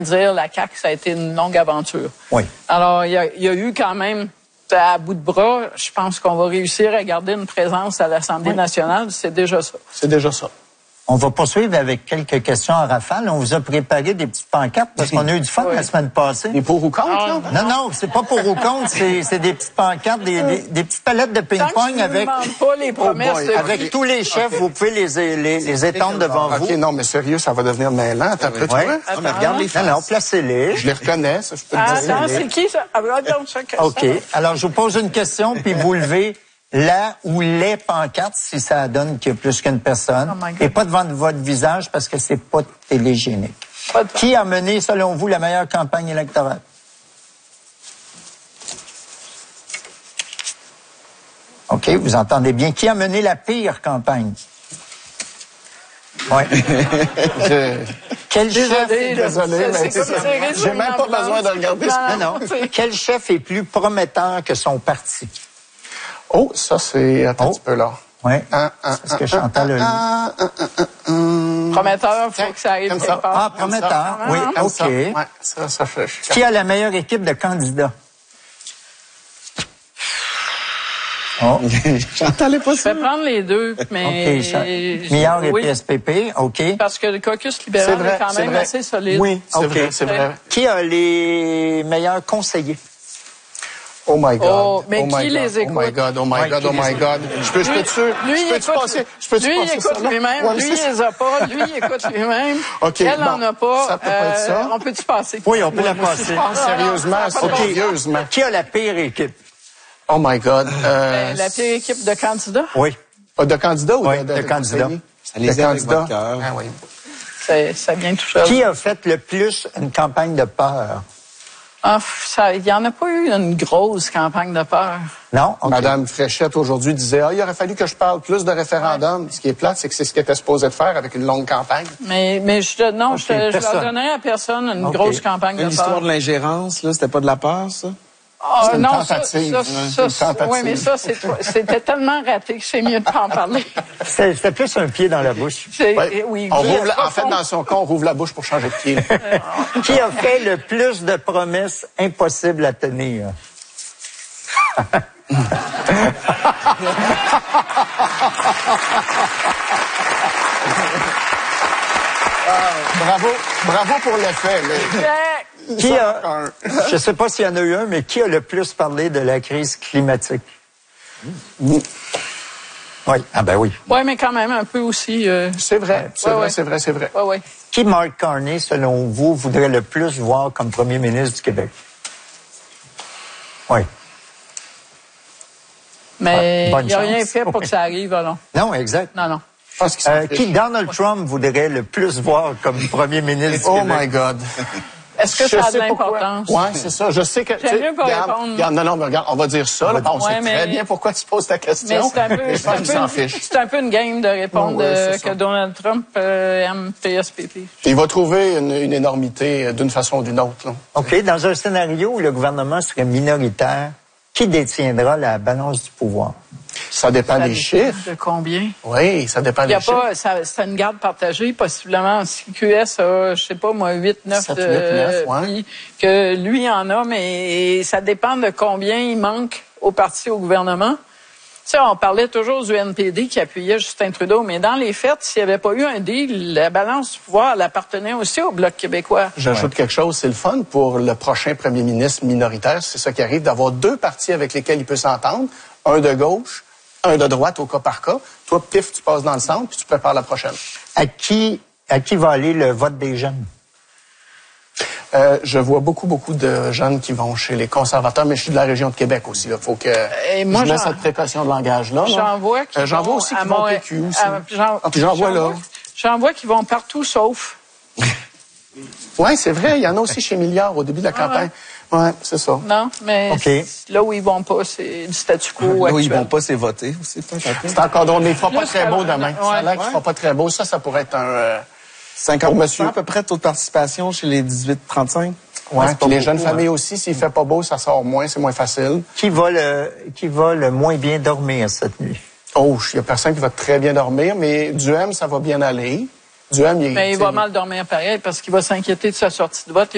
dire la CAQ, ça a été une longue aventure. Oui. Alors, il y a eu quand même, à bout de bras, je pense qu'on va réussir à garder une présence à l'Assemblée nationale. C'est déjà ça. C'est déjà ça. On va poursuivre avec quelques questions en rafale. On vous a préparé des petites pancartes parce qu'on a eu du fun la semaine passée. Des pour ou contre, là? Non, c'est pas pour ou contre, c'est des petites pancartes, des petites palettes de ping-pong avec... Pas les promesses avec tous les chefs, vous pouvez les étendre devant vous. OK, non, mais sérieux, ça va devenir mêlant. Attends, tu vois? Non, mais regarde les faces. Non, placez-les. Je les reconnais, ça, je peux te dire. Attends, c'est qui ça? Ah, donc, ça. OK. Alors, je vous pose une question, puis vous levez la ou les pancartes si ça donne qu'il y a plus qu'une personne. Oh my God. Et pas devant votre visage parce que c'est pas télégénique. Qui a mené, selon vous, la meilleure campagne électorale? OK, vous entendez bien. Qui a mené la pire campagne? Oui. Quel chef... Désolé, mais c'est comme serré sur j'ai une même pas ambulance. besoin de regarder ça. Non. Quel chef est plus prometteur que son parti? Oh, ça, c'est... Attends un petit peu, là. Oui. C'est ce que Chantal a lu. Prometteur, il faut que ça arrive Comme quelque ça. part. Ah, prometteur. Oui, Comme OK. ça. Ouais, ça fait... Qui a la meilleure équipe de candidats? Oh. Chantal est pas Je vais prendre les deux, mais... OK. Meilleur et oui, PSPP, OK. parce que le caucus C'est libéral vrai, est quand c'est même vrai. assez solide. Oui, c'est OK. vrai, c'est vrai. Qui a les meilleurs conseillers? Oh my God. Oh, mais oh my qui God. les écoute? Oh my God, oh my Ouais, God, qui oh les my écoute? God. Je peux-tu Lui, il écoute, passer lui-même. Ouais, Lui, c'est ça. il les a pas. Lui, il écoute lui-même. OK, Elle bon, n'en a pas. ça peut pas être ça. On peut-tu passer? Oui, on peut la passer. Sérieusement, OK. sérieusement. Qui a la pire équipe? Oh my God. La pire équipe de candidats, Oui. De candidats ou Oui, de candidats. conseillers? Ça les aide avec candidats. votre cœur. Ah oui. ça vient tout seul. Qui a fait le plus une campagne de peur? Ah, il n'y en a pas eu une grosse campagne de peur. Non? OK. Madame Fréchette aujourd'hui disait, il aurait fallu que je parle plus de référendum. Ce qui est plate, c'est que c'est ce qu'elle était supposé de faire avec une longue campagne. Mais je leur donnerais à personne une OK. grosse campagne de L'histoire peur. de l'ingérence, là, c'était pas de la peur, ça? Ah, C'est une non, tentative, hein, ça, c'est une tentative. oui, mais ça, c'était tellement raté que c'est mieux de pas en parler. C'était plus un pied dans la bouche. Ouais. Oui, On oui, rouvre en fait, dans son cas, on rouvre la bouche pour changer de pied. Qui a fait le plus de promesses impossibles à tenir? Bravo pour l'effet. Mais... Qui a, je sais pas s'il y en a eu un, mais qui a le plus parlé de la crise climatique? Oui. Ah ben oui. Oui, mais quand même un peu aussi. C'est vrai, c'est Ouais, vrai, ouais. c'est vrai, c'est vrai. Oui, oui. Qui, Mark Carney, selon vous, voudrait le plus voir comme premier ministre du Québec? Oui. Mais Bonne il n'y a rien chance. fait pour que ça arrive, alors. Non, exact. Non. Je pense qu'il s'en Qui, fiche. Donald Trump, voudrait le plus voir comme premier ministre du Oh Québec? my God. Est-ce que ça a de l'importance? Oui, c'est ça. Je sais que... J'aime mieux pas répondre. Non, mais regarde, on va dire ça. Là, on sait Ouais, mais- très bien pourquoi tu poses ta question. Mais c'est un peu, Mais je pense qu'il s'en fiche. c'est un peu une game de répondre Ouais, c'est ça. que Donald Trump aime PSPP. Il va trouver une énormité d'une façon ou d'une autre. Là. OK. Dans un scénario où le gouvernement serait minoritaire, qui détiendra la balance du pouvoir? Ça dépend Ça des dépend chiffres. De combien? Oui, ça dépend Il y a des chiffres. pas, c'est une garde partagée, possiblement. Si QS a, je sais pas, moi, 8, 9, 7, 8, 9, ouais. puis que lui en a, mais ça dépend de combien il manque au parti, au gouvernement. Tu sais, on parlait toujours du NPD qui appuyait Justin Trudeau, mais dans les faits, s'il n'y avait pas eu un deal, la balance du pouvoir, elle appartenait aussi au Bloc québécois. J'ajoute quelque chose, c'est le fun pour le prochain premier ministre minoritaire, c'est ça qui arrive, d'avoir deux partis avec lesquels il peut s'entendre, un de gauche, un de droite au cas par cas. Toi, pif, tu passes dans le centre, puis tu prépares la prochaine. À qui va aller le vote des jeunes? Je vois beaucoup de jeunes qui vont chez les conservateurs, mais je suis de la région de Québec aussi. Il faut que Et moi, je mets j'en- cette précaution de langage-là. là. J'en vois qui J'en vois vont aussi à qui vont au Montréal- PQ aussi. puis j'en vois là. J'en vois qui vont partout sauf. Oui, c'est vrai. Il y en a aussi chez Milliard au début de la campagne. Oui, c'est ça. Non, mais OK. là où ils vont pas, c'est du statu quo Là où ils actuel. vont pas, c'est voter aussi, peut-être un peu. C'est encore drôle, mais il ne fera pas Plus très beau demain. Ça a l'air qu'il ne Ouais. fera pas très beau. Ça pourrait être un... 50% monsieur. à peu près de taux de participation chez les 18-35. Ouais, c'est pas puis les beaucoup, jeunes hein. familles aussi, s'il fait pas beau, ça sort moins, c'est moins facile. Qui va le moins bien dormir cette nuit? Oh, il y a personne qui va très bien dormir, mais Duhem, ça va bien aller. Duhem, Mais il va mal dormir pareil parce qu'il va s'inquiéter de sa sortie de vote.